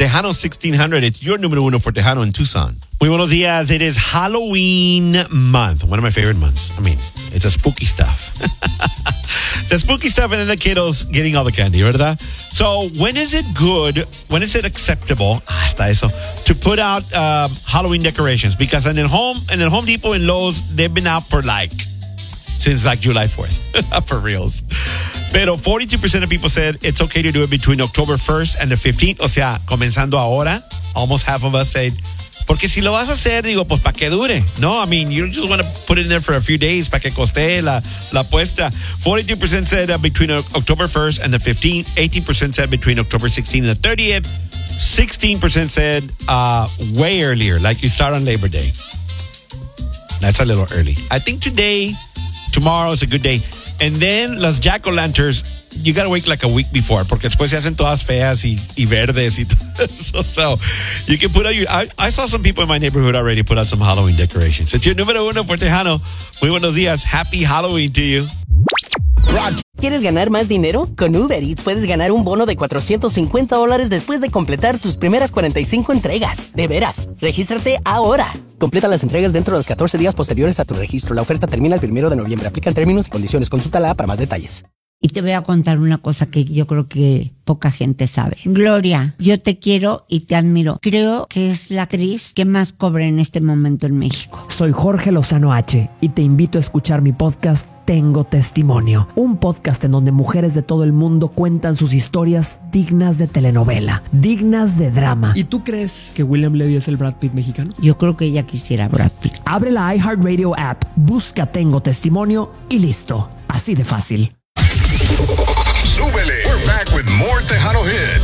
Tejano 1600. It's your número uno for Tejano in Tucson. Muy buenos días. It is Halloween month. One of my favorite months. I mean, it's a spooky stuff. The spooky stuff and then the kiddos getting all the candy, ¿verdad? So when is it good, when is it acceptable, hasta eso, to put out Halloween decorations? Because in the Home Depot and Lowe's, they've been out for since July 4th, for reals. Pero 42% of people said it's okay to do it between October 1st and the 15th. O sea, comenzando ahora, almost half of us said, porque si lo vas a hacer, digo, pues para que dure. No, I mean, you just want to put it in there for a few days para que coste la apuesta. 42% said between October 1st and the 15th. 18% said between October 16th and the 30th. 16% said way earlier, like you start on Labor Day. That's a little early. I think tomorrow is a good day. And then las jack-o'-lanterns, you gotta wait like a week before, porque después se hacen todas feas y verdes y todo eso. So you can put out I saw some people in my neighborhood already put out some Halloween decorations. It's your número uno por Tejano. Muy buenos días. Happy Halloween to you. ¿Quieres ganar más dinero? Con Uber Eats puedes ganar un bono de $450 después de completar tus primeras 45 entregas. De veras, regístrate ahora. Completa las entregas dentro de los 14 días posteriores a tu registro. La oferta termina el 1 de noviembre. Aplican términos y condiciones. Consulta la app para más detalles. Y te voy a contar una cosa que yo creo que poca gente sabe. Gloria, yo te quiero y te admiro. Creo que es la actriz que más cobra en este momento en México. Soy Jorge Lozano H. y te invito a escuchar mi podcast Tengo Testimonio. Un podcast en donde mujeres de todo el mundo cuentan sus historias dignas de telenovela, dignas de drama. ¿Y tú crees que William Levy es el Brad Pitt mexicano? Yo creo que ella quisiera Brad Pitt. Abre la iHeartRadio app, busca Tengo Testimonio y listo. Así de fácil. Súbele. We're back with more Tejano hits.